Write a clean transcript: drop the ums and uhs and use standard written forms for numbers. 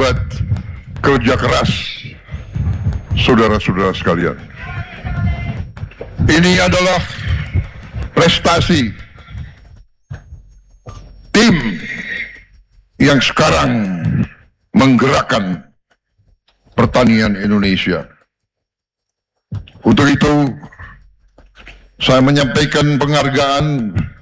akibat kerja keras saudara-saudara sekalian. Ini adalah prestasi tim yang sekarang menggerakkan pertanian Indonesia. Untuk itu, saya menyampaikan penghargaan